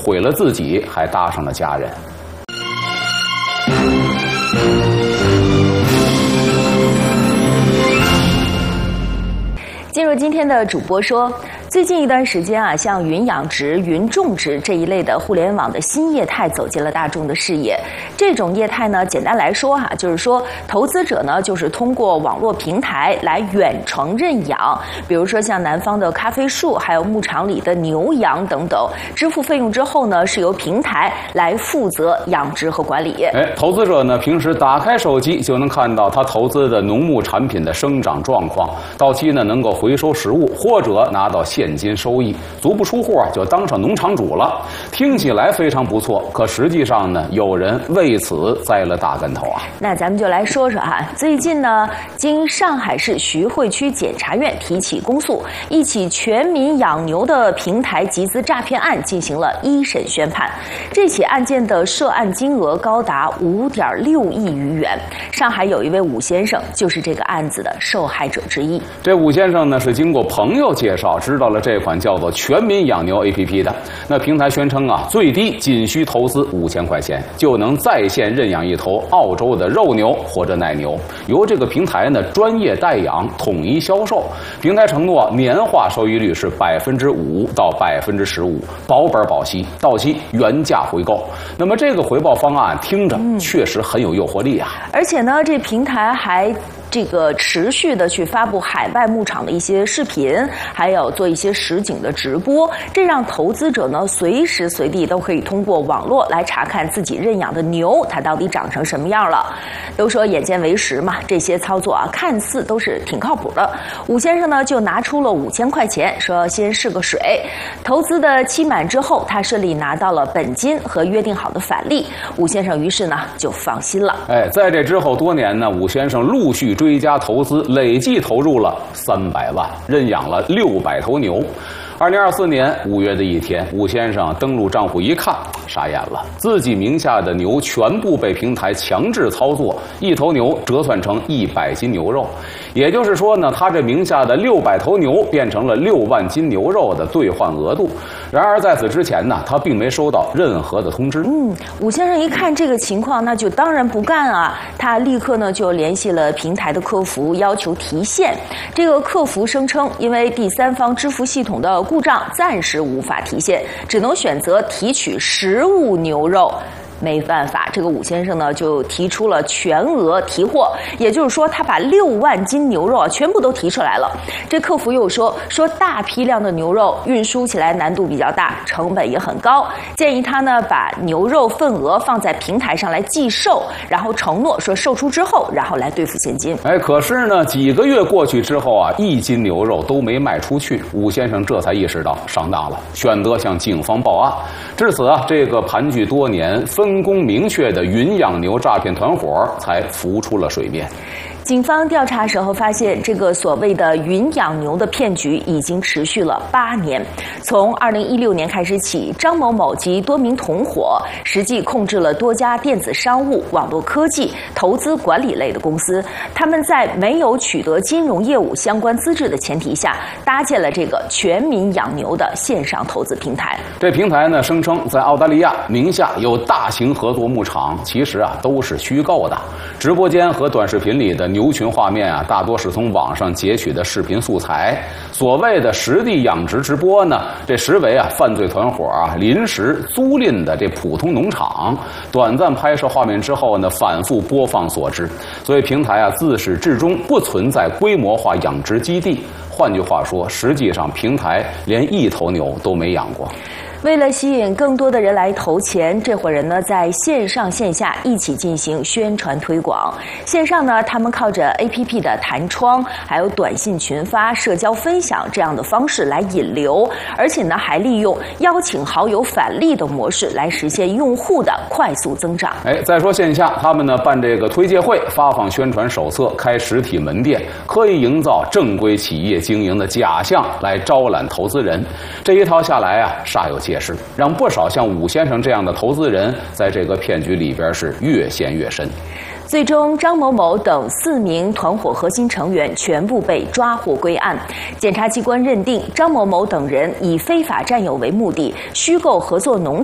毁了自己，还搭上了家人。 进入今天的主播说，最近一段时间啊，像云养殖、云种植这一类的互联网的新业态走进了大众的视野。这种业态呢，简单来说就是说投资者呢就是通过网络平台来远程认养，比如说像南方的咖啡树，还有牧场里的牛羊等等，支付费用之后呢，是由平台来负责养殖和管理。 投资者呢平时打开手机就能看到他投资的农牧产品的生长状况，到期呢能够回收实物或者拿到现金收益，足不出户就当上农场主了。听起来非常不错，可实际上呢，有人为此栽了大跟头啊。 那咱们就来说说最近呢，经上海市徐汇区检察院提起公诉，一起全民养牛的平台集资诈骗案进行了一审宣判。这起案件的涉案金额高达5.6亿余元。上海有一位武先生就是这个案子的受害者之一。 这武先生呢是经过朋友介绍知道了这款叫做全民养牛 APP 的。那平台宣称最低仅需投资5000块钱，就能在线认养一头澳洲的肉牛或者奶牛，由这个平台呢专业代养，统一销售。平台承诺年化收益率是5%到15%，保本保息，到期原价回购。那么这个回报方案听着确实很有诱惑力啊。 而且呢，这平台还持续的去发布海外牧场的一些视频，还有做一些实景的直播，这让投资者呢随时随地都可以通过网络来查看自己认养的牛它到底长成什么样了。都说眼见为实嘛，这些操作看似都是挺靠谱的。武先生呢就拿出了5000块钱，说先试个水。投资的期满之后，他顺利拿到了本金和约定好的返利。武先生于是呢就放心了。 在这之后多年呢，武先生陆续追加投资，累计投入了300万，认养了600头牛。2024年5月的一天，武先生登录账户一看，傻眼了，自己名下的牛全部被平台强制操作，一头牛折算成100斤牛肉，也就是说呢，他这名下的600头牛变成了6万斤牛肉的兑换额度。然而在此之前呢，他并没收到任何的通知。 武先生一看这个情况，那就当然不干啊，他立刻呢就联系了平台的客服，要求提现。这个客服声称，因为第三方支付系统的故障，暂时无法提现，只能选择提取实物牛肉。没办法，这个武先生呢就提出了全额提货，也就是说他把6万斤牛肉全部都提出来了。这客服又说大批量的牛肉运输起来难度比较大，成本也很高，建议他呢把牛肉份额放在平台上来计售，然后承诺说售出之后然后来兑付现金。 可是呢几个月过去之后1斤牛肉都没卖出去，武先生这才意识到上当了，选择向警方报案。至此这个盘踞多年分工明确的云养牛诈骗团伙才浮出了水面。 警方调查时候发现，这个所谓的云养牛的骗局已经持续了8年。从2016年开始起，张某某及多名同伙实际控制了多家电子商务、网络科技、投资管理类的公司。他们在没有取得金融业务相关资质的前提下，搭建了这个全民养牛的线上投资平台。 这平台呢声称在澳大利亚名下有大型合作牧场，其实都是虚构的。直播间和短视频里的牛群画面大多是从网上截取的视频素材。所谓的实地养殖直播呢，这实为犯罪团伙临时租赁的这普通农场，短暂拍摄画面之后呢，反复播放所致。所以平台自始至终不存在规模化养殖基地。换句话说，实际上平台连1头牛都没养过。 为了吸引更多的人来投钱，这伙人呢在线上线下一起进行宣传推广。线上呢，他们靠着 APP 的弹窗，还有短信群发、社交分享这样的方式来引流，而且呢还利用邀请好友返利的模式来实现用户的快速增长。 再说线下，他们呢办这个推介会、发放宣传手册、开实体门店，刻意营造正规企业经营的假象来招揽投资人。这一套下来煞有介事，让不少像武先生这样的投资人在这个骗局里边是越陷越深。 最终，张某某等4名团伙核心成员全部被抓获归案。检察机关认定，张某某等人以非法占有为目的，虚构合作农